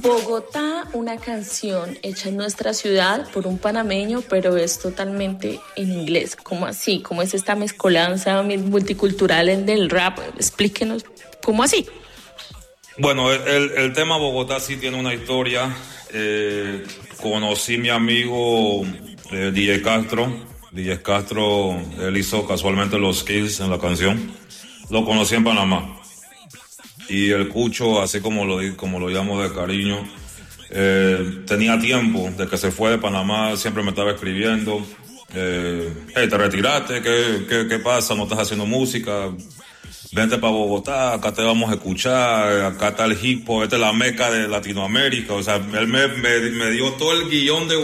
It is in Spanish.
Bogotá, una canción hecha en nuestra ciudad por un panameño, pero es totalmente en inglés. ¿Cómo así? ¿Cómo es esta mezcolanza multicultural del rap? Explíquenos, ¿cómo así? Bueno, el tema Bogotá sí tiene una historia. Conocí a mi amigo DJ Castro. DJ Castro, él hizo casualmente los skills en la canción. Lo conocí en Panamá. Y el Cucho, así como lo llamo de cariño, tenía tiempo de que se fue de Panamá, siempre me estaba escribiendo. Hey, te retiraste, ¿qué pasa? ¿No estás haciendo música? Vente para Bogotá, acá te vamos a escuchar, acá está el hip hop, esta es la meca de Latinoamérica. O sea, él me dio todo el guión de